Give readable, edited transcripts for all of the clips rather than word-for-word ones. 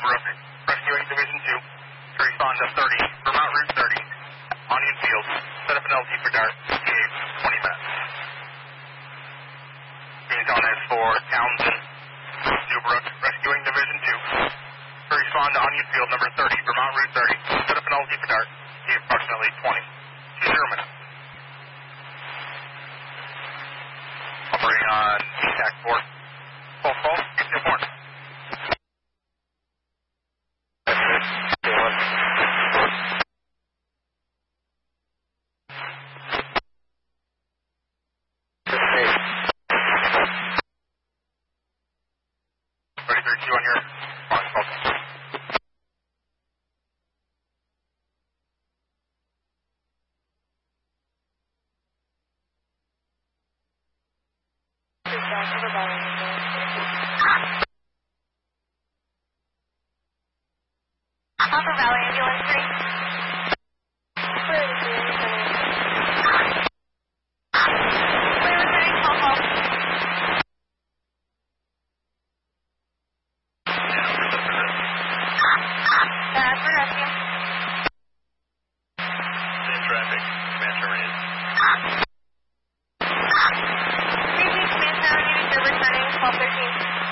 Rescuing Division 2 to respond to 30, Vermont Route 30, Onion Field. Set up an LT for Dart, gauge 20 minutes. Being on is for Townsend, Newbrook, Rescuing Division 2 to respond to Onion Field number 30, Vermont Route 30. Set up an LT for Dart, gauge approximately 20 minutes. Operating on TAC 4. Full call, keep your point. On your phone call. Alpha Valley Ambulance 3. We're returning call call. For rescue. In traffic, command terminated. 3G command terminated, you're returning 1213.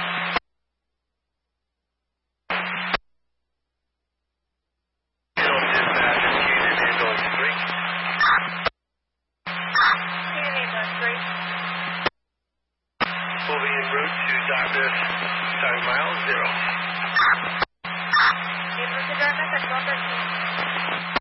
Moving en route to Dr. 7 miles, 0. You've reached the darkness at 1213.